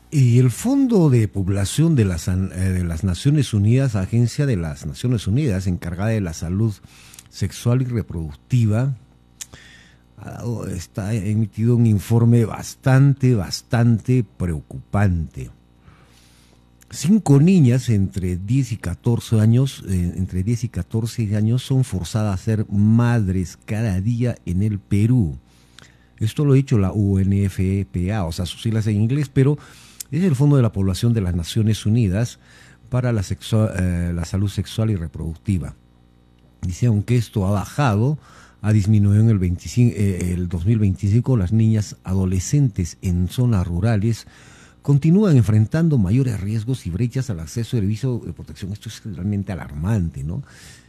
Y el Fondo de Población de las Naciones Unidas, agencia de las Naciones Unidas encargada de la salud sexual y reproductiva, está emitido un informe bastante preocupante. 5 niñas entre 10 y 14 años, son forzadas a ser madres cada día en el Perú. Esto lo ha dicho la UNFPA, o sea, sus siglas en inglés, pero es el Fondo de la Población de las Naciones Unidas para la salud sexual y reproductiva. Dice, aunque esto ha disminuido en el 2025, las niñas adolescentes en zonas rurales continúan enfrentando mayores riesgos y brechas al acceso al servicio de protección. Esto es realmente alarmante, ¿no?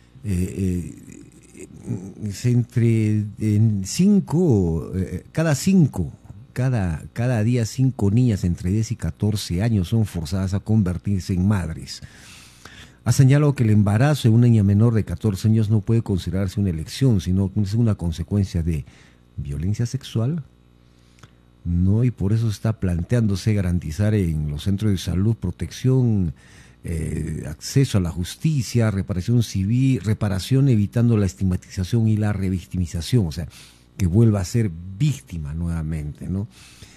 Es entre cada día 5 niñas entre 10 y 14 años son forzadas a convertirse en madres. Ha señalado que el embarazo de una niña menor de 14 años no puede considerarse una elección, sino que es una consecuencia de violencia sexual, ¿no? Y por eso está planteándose garantizar en los centros de salud protección, acceso a la justicia, reparación civil, reparación evitando la estigmatización y la revictimización, o sea, que vuelva a ser víctima nuevamente, ¿no?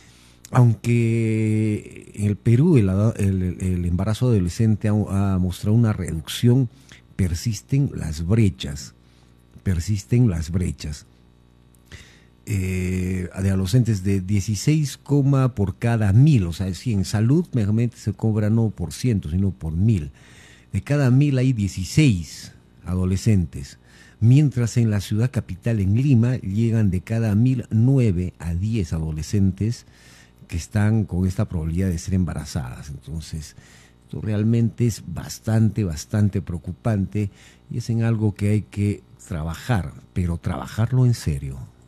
Aunque en el Perú el embarazo adolescente ha mostrado una reducción, persisten las brechas, de adolescentes de 16, por cada 1000, o sea, si en salud mejormente se cobra no por ciento, sino por 1000. De cada 1000 hay 16 adolescentes, mientras en la ciudad capital, en Lima, llegan de cada 1000, 9 a 10 adolescentes que están con esta probabilidad de ser embarazadas. Entonces, esto realmente es bastante preocupante y es en algo que hay que trabajar, pero trabajarlo en serio.